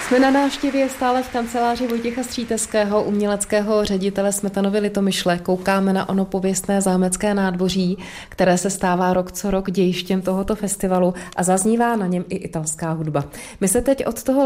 Jsme na návštěvě stále v kanceláři Vojtěcha Stříteckého, uměleckého ředitele Smetanovy Litomyšle. Koukáme na ono pověstné zámecké nádvoří, které se stává rok co rok dějištěm tohoto festivalu a zaznívá na něm i italská hudba. My se teď od toho